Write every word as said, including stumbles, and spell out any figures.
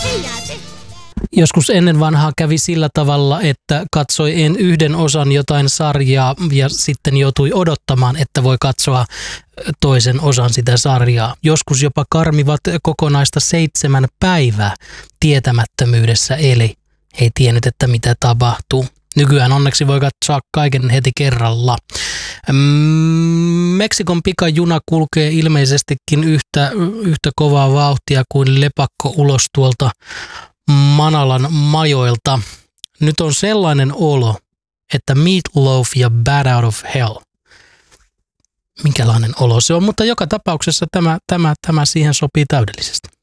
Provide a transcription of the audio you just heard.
Joskus ennen vanhaa kävi sillä tavalla, että katsoi en yhden osan jotain sarjaa ja sitten joutui odottamaan, että voi katsoa toisen osan sitä sarjaa. Joskus jopa karmivat kokonaista seitsemän päivää tietämättömyydessä, eli ei tiennyt, että mitä tapahtuu. Nykyään onneksi voi katsoa kaiken heti kerralla. Meksikon pikajuna kulkee ilmeisestikin yhtä, yhtä kovaa vauhtia kuin lepakko ulos tuolta Manalan majoilta. Nyt on sellainen olo, että Meatloaf ja Bad Out of Hell. Minkälainen olo se on, mutta joka tapauksessa tämä, tämä, tämä siihen sopii täydellisesti.